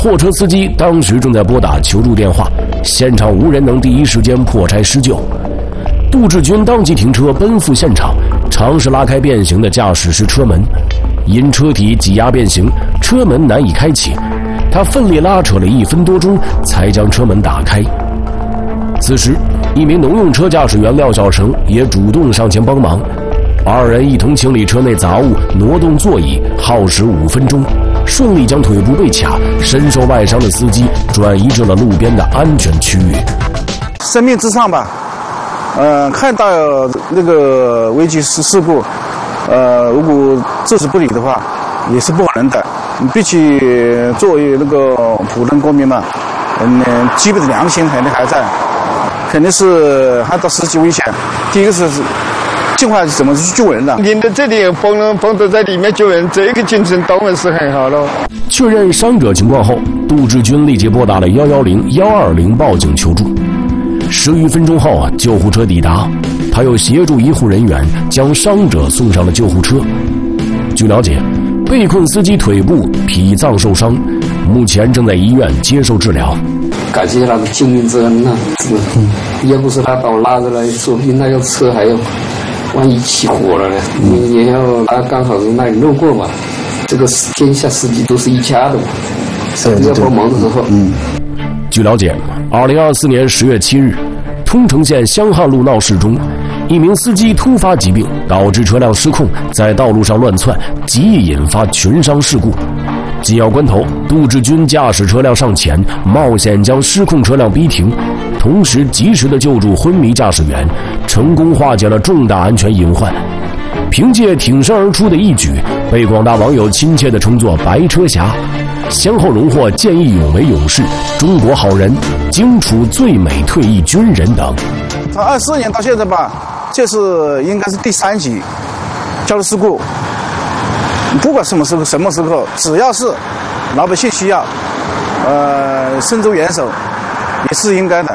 货车司机当时正在拨打求助电话，现场无人能第一时间破拆施救。杜志军当即停车奔赴现场，尝试拉开变形的驾驶室车门，因车体挤压变形，车门难以开启。他奋力拉扯了1分多钟，才将车门打开。此时，一名农用车驾驶员廖小成也主动上前帮忙，二人一同清理车内杂物，挪动座椅，耗时5分钟，顺利将腿部被卡、身受外伤的司机转移至了路边的安全区域。 生命至上吧。看到那个危机事故，如果置之不理的话，也是不可能的。毕竟作为那个普通公民嘛，基本的良心肯定还在，肯定是看到司机危险，第一个是尽快怎么去救人的。 您的这里帮着在里面救人，这个精神当然是很好了。 确认伤者情况后，杜志军立即拨打了110、120报警求助。10余分钟后救护车抵达，他又协助医护人员将伤者送上了救护车。据了解，被困司机腿部脾脏受伤，目前正在医院接受治疗。 感谢他的救命之恩呐！要不是他把我拉着来，说不定那个车还要万一起火了呢。也要他刚好是那里路过嘛，这个天下司机都是一家的嘛，要帮忙的时候。 据了解，2024年10月7日，通城县香汉路闹市中，一名司机突发疾病，导致车辆失控，在道路上乱窜，极易引发群伤事故。紧要关头，杜志军驾驶车辆上前，冒险将失控车辆逼停，同时及时的救助昏迷驾驶员，成功化解了重大安全隐患。凭借挺身而出的一举，被广大网友亲切地称作白车侠，先后荣获见义勇为勇士、中国好人、荆楚最美退役军人等。 从24年到现在吧，这是应该是第3起交通事故。不管什么时刻，只要是老百姓需要，伸出援手也是应该的。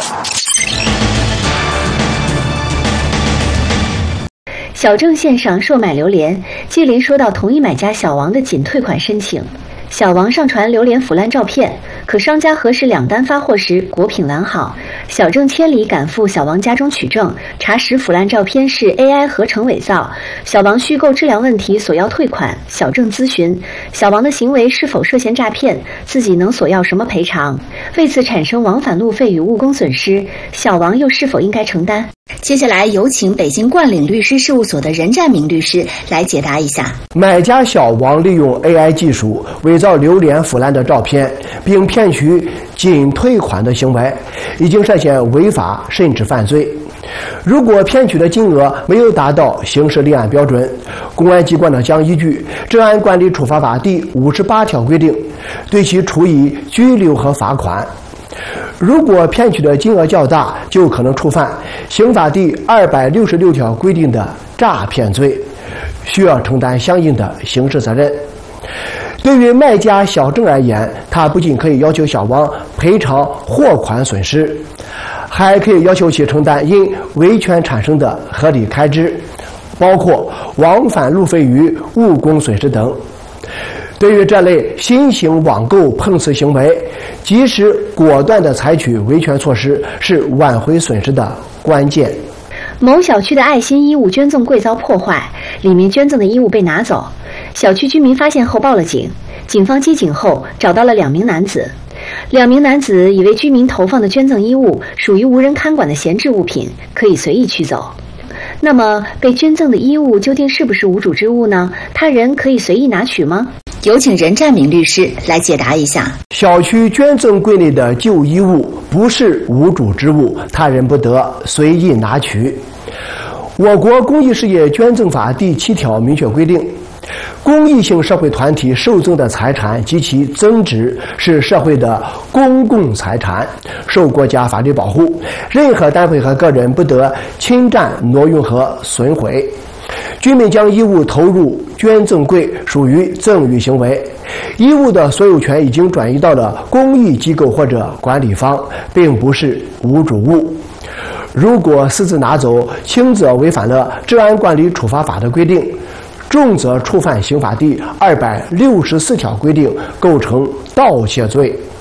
小郑线上售卖榴莲，接连收到同一买家小王的仅退款申请。小王上传榴莲腐烂照片，可商家核实2单发货时果品完好。小郑千里赶赴小王家中取证，查实腐烂照片是 AI 合成伪造。小王虚构质量问题索要退款，小郑咨询小王的行为是否涉嫌诈骗，自己能索要什么赔偿？为此产生往返路费与误工损失，小王又是否应该承担？接下来有请北京冠岭律师事务所的任占明律师来解答一下。 买家小王利用 AI 技术伪造榴莲腐烂的照片，并骗取仅退款的行为，已经涉嫌违法甚至犯罪。如果骗取的金额没有达到刑事立案标准，公安机关呢将依据《治安管理处罚法》第58条规定，对其处以拘留和罚款。如果骗取的金额较大，就可能触犯刑法第266条规定的诈骗罪，需要承担相应的刑事责任。对于卖家小郑而言，他不仅可以要求小王赔偿货款损失，还可以要求其承担因维权产生的合理开支，包括往返路费与误工损失等。对于这类新型网购碰瓷行为，及时果断地采取维权措施是挽回损失的关键。 某小区的爱心衣物捐赠柜遭破坏，里面捐赠的衣物被拿走，小区居民发现后报了警，警方接警后找到了2名男子。2名男子以为居民投放的捐赠衣物属于无人看管的闲置物品，可以随意取走。那么被捐赠的衣物究竟是不是无主之物呢？他人可以随意拿取吗？有请任占明律师来解答一下。 小区捐赠柜内的旧衣物不是无主之物，他人不得随意拿取。我国公益事业捐赠法第7条明确规定，公益性社会团体受赠的财产及其增值是社会的公共财产，受国家法律保护，任何单位和个人不得侵占、挪用和损毁。居民将衣物投入捐赠柜属于赠与行为，衣物的所有权已经转移到了公益机构或者管理方，并不是无主物。如果私自拿走，轻则违反了《治安管理处罚法》的规定，重则触犯刑法第264条规定，构成盗窃罪。